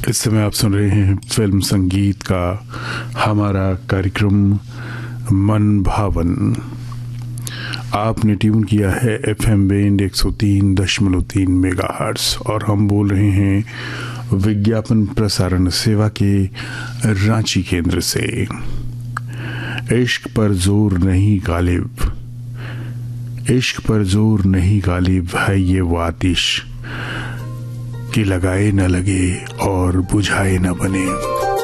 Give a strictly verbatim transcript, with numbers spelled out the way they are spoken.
इस समय आप सुन रहे हैं फिल्म संगीत का हमारा कार्यक्रम मन भावन। आपने ट्यून किया है एफ एम बैंड एक सौ तीन दशमलव तीन मेगाहर्ट्ज और हम बोल रहे हैं विज्ञापन प्रसारण सेवा के रांची केंद्र से। इश्क पर जोर नहीं गालिब, इश्क पर जोर नहीं गालिब है ये वो आतिश कि लगाए न लगे और बुझाए न बने।